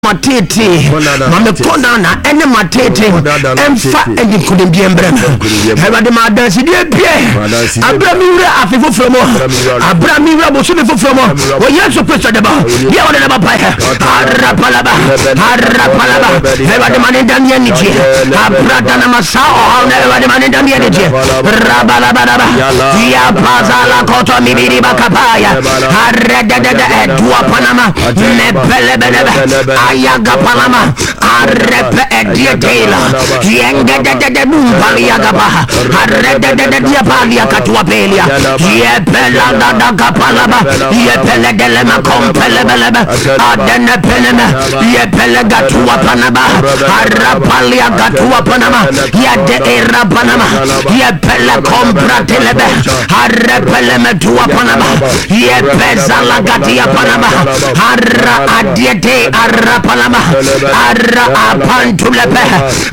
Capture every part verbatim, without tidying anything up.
matete mame kona na ene matete emfa eni kudembie mbrema eba de madansi die pie abrami wura afefo fromo abrami wura bosu ne fofromo wo yesu kristo de ba ye wona ba pa arapalaba arapalaba eba de manenda ni ni je abrada na masao na eba de manenda ni ni je rabalaba ya bazala koto mibiri bakapaya arada da dua panama ne bele bele ayaga palama arrepe edie tela yenga de de de bumpalia gaba arrede de de dia palia katwa pelia yepela da da kapalaba yepele de le makompele belebe adene peneme yepele gatwa panaba arrapalia gatwa panama yade era panama yepele kompra telebe arrepele metwa panama yepeza la gatia panama arra adie de arra palama arra apantulepe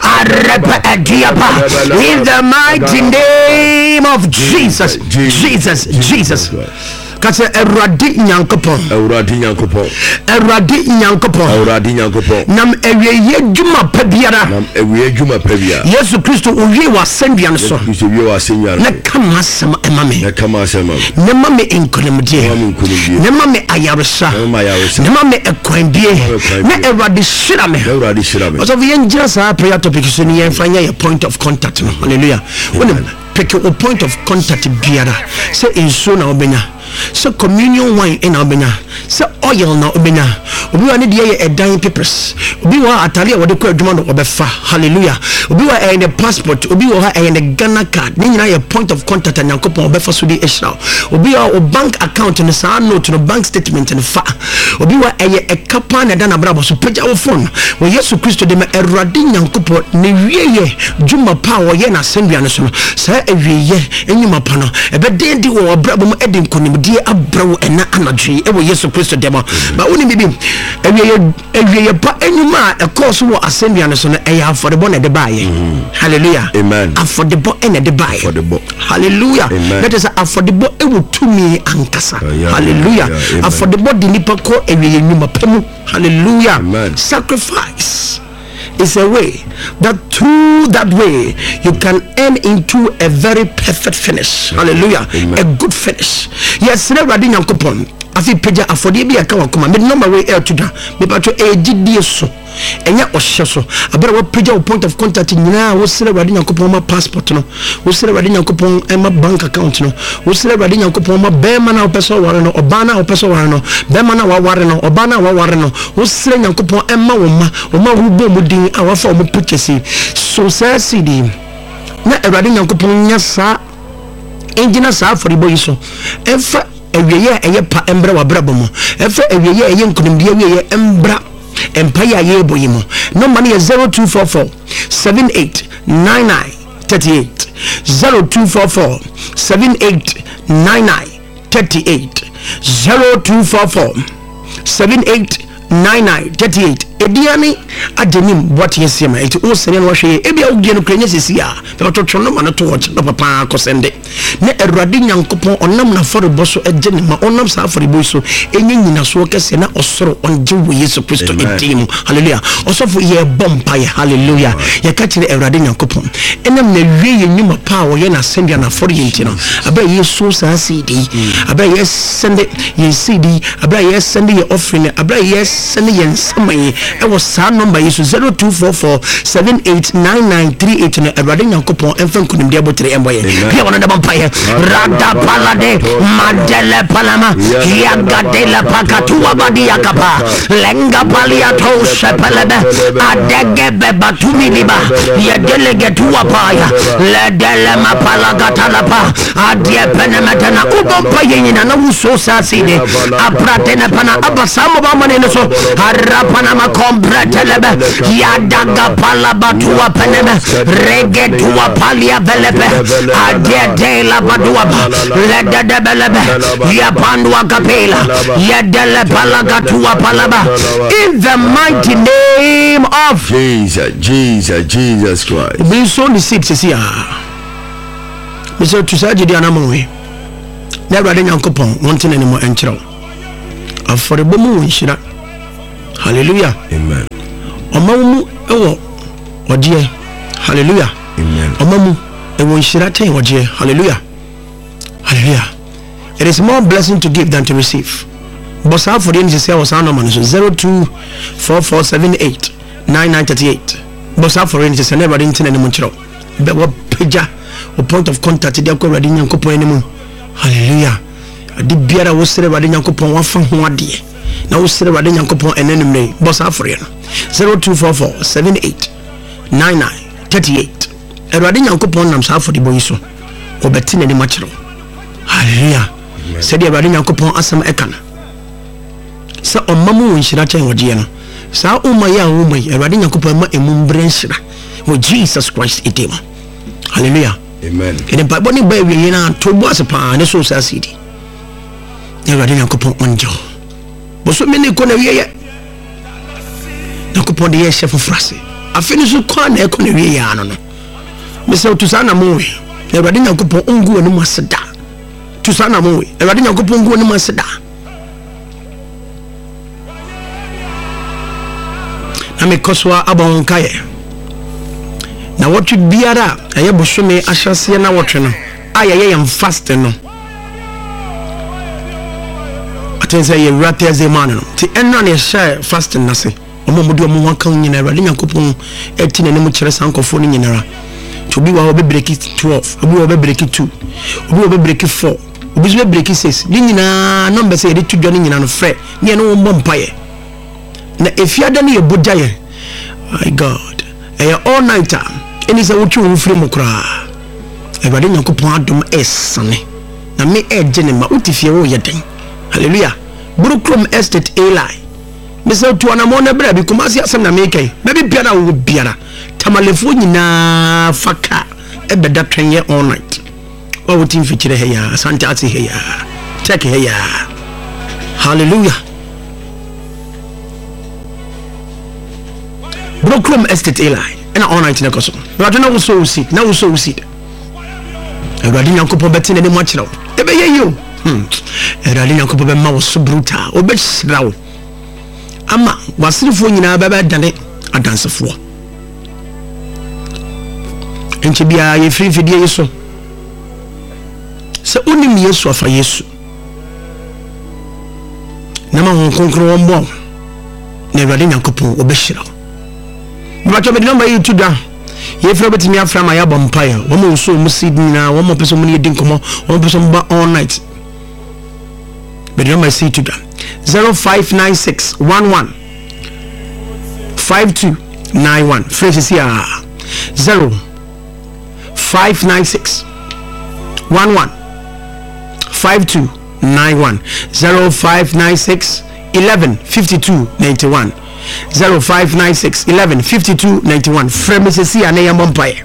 arrepe ediapa in the mighty name of Jesus Jesus Jesus kase erade nyankopon erade nyankopon erade nyankopon erade nyankopon nam ewiye djuma pabiara nam ewiye djuma pabiara Yesu Kristo owie wasendua no so Kristo wie wasendua na kama sama emame na kama sama ne mame enkolemde ne mame ayaresa ne mame ekwandie na erade shirame erade shirame so we engira sa prayer topic so ni enfanya your point of contact no hallelujah when pick a point of contact biara say enso na obenya so communion wine in obenya so oil na obenya obi wa ne de ye edan papers obi wa atale wo de kwa adwuma no obefa hallelujah obi wa e the passport obi wa ha e the Ghana card ni nyina ye point of contact nyankopon obefa so di ehra obi wa o bank account no sa note no bank statement no fa obi wa e ye ekapa na da na brabo so pagya wo phone wo Yesu Kristo de ma erade nyankopon ne wieye dwuma pa wo ye na sendua no so sa ewieye enyuma pa no ebe den di wo brabo mu edin konim die abrawo ena anadwe e wo Yesu Kristo demo ba woni bibi ewieye ewieye pa enyuma e course wo assembly no so no e ya affordable na de baye hallelujah amen affordable ena de baye affordable hallelujah that is affordable e wo tumi ankasa hallelujah affordable di nipa ko ewieye nyuma pamu hallelujah amen. Sacrifice is a way that through that way you can end into a very perfect finish. Hallelujah. Amen. A good finish. Yes, never did yankopon. Afi peja afodi bi aka wakoma me number way air to da me patro e gidie so enya ohye so abere wo peja wo point of contact nyina wo sere wade yankopon ma passport no wo sere wade yankopon e ma bank account no wo sere wade yankopon ma be ma na wo peso ware no oba na wo peso ware no be ma na wa ware no oba na wa ware no wo sere yankopon e ma wo ma wo ma wo bo mu din a wa fa wo purchase so say cd na e wade yankopon nya sa engina sa for boy so e fa ewieye eye pa embra wa brabo mo efe ewieye eye nkunimdie wieye embra empire ye boyimo number is zero two four four seven eight nine nine three eight zero two four four seven eight nine nine three eight zero two four four seven eight nine nine three eight ediani adenim what yesema it o sene no hwe e bia ugye no krenya sisi a be to no ma no to watch no papa akosende ne erade nyankopon onam na fore boso eje ne ma onam sa fore boso enye nyina so kese na osoro onje wo Yesu Kristo edim hallelujah osofo ye bompa ye hallelujah ye ka kire erade nyankopon enam na wie ye nyuma pa wo ye na sende na fore yenti no aba Yesu sa cd aba ye sende ye cd aba ye sende ye offering aba ye sende ye nsamaye it was sa number is zero two four four seven eight nine nine three eight na erade nyankopon enfan kunim de abotre emboye bia wona da bampaye rada palade madele palama ya gadela pakatu abadi yakapa lenga palia to sepelebe adege beba tumiliba ya delege tuwa paya le dele mapala gatalapa adie penemete na ubompaye nyina na wuso saside aprate na pana abasamo ba manene so harapana kompretelebe yadaga palabatuwa peneme regetuwa palia belebe adede la badua ledede belebe yapandwa kapela yedele palagatuwa palaba in the mighty name of Jesus Jesus Jesus Christ. Be so the six is here. Mister Tusaji di anamowe na rade nyankopon wonte ne mo enkyerɛw afɔrebɔ mu nhyira Hallelujah. Amen. Omamu ewo odie. Hallelujah. Amen. Omamu ewo nshira ten odie. Hallelujah. Hallelujah. It is more blessing to give than to receive. But how for the end say was no man so zero two four four seven eight nine nine three eight. But how for the end say never didn't any munchro. But what peja or point of contact dey ko ready nyankopon enimu. Hallelujah. Adi biara wo sere ready nyankopon wa fa ho ade. Na wo sere ready nyankopon enenim nei. But how for the zero two four four seven eight nine nine three eight. E ready nyankopon nam sa for the boy so. Obeti na ni machro. Hallelujah. Said the ready nyankopon asam ekana. Sa omamu nshira chen wodie no sa umaya umay erade nyankopon ma emumbre nshira with Jesus Christ etem. Hallelujah. Amen. In the Bible ni ba wi na to bo asepa ne so sa sidi erade nyankopon onjo bo so me ne ko na wi ye nyankopon de ye chef frase afini so kwa na e ko na wi ye ano no me se to sa na mo wi erade nyankopon ongu ani maseda to sa na mo wi erade nyankopon ongu ani maseda. Na me koswa abon kaye na wotwe biara aye bosome ahyase na wotwe no aye yam fast no atense ye rate ze man no ti enna ne share fast na se omo mudi omo wanka nyina ra nyankopon eti na ne mu kire sankofo no nyina ra to bi wa obe break twelve obi wa obe break two obi wa obe break four obi wa break six ni nyina number say de tudwa ni nyina no frɛ ne no wo mpaye na efiada ne yeboja ye. My God, eh all nighter eni se wotwe wo firi mu kra e bade nyankopon adom esane na me eje ne ma utifie wo yeden. Hallelujah. Brooklyn Estate Eli me se to na mo na bra bi kumasi asem na me kai be bi biara wo biara tamalefo nyina faka e beda twenye all night wa wotin fikire he ya asante ati he ya check he ya. Hallelujah. Brooklyn Estate Eli and all night in a coso. But I don't know so sit, now so sit. A radina couple betting any much now. Ebe you. Hmm. A radina couple be mouse so brutal, or bet slow. Ama was the phone in a baby done it a dance of war. And to be a free video so. So only me so for yes. Nama won conquer one bomb. Never radina couple or beshiro. But the number you to da. Ye fro betimi afra ma ya bompaye. Wo mo so mu seed na, wo mo person mu ne din komo, wo mo person ba all night. But the number see to da. zero five nine six one one five two nine one. Fresh here. zero five nine six one one five two nine one. zero five nine six eleven fifty-two ninety-one. zero five nine six eleven fifty-two ninety-one. Fremesesi ana yambampaye.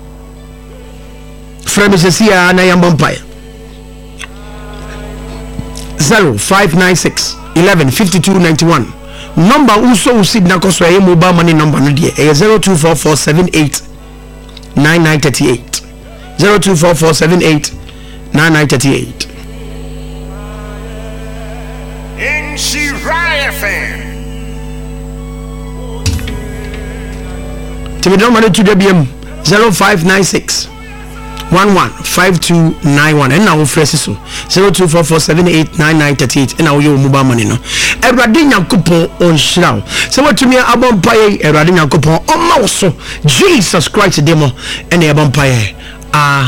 Fremesesi ana yambampaye. zero five nine six eleven fifty-two ninety-one. Number uso usid na koso ya mobile money number no die. zero two four four seven eight nine nine three eight. zero two four four seven eight nine nine three eight. In Shiraya fan. To be done money to the B M zero five nine six one one five two nine one and now fresh so zero two four four seven eight nine nine three eight and now you mobile money no everybody nyankopon on shroud so what to me abon paye everybody nyankopon on ma so Jesus Christ demo and e abon paye ah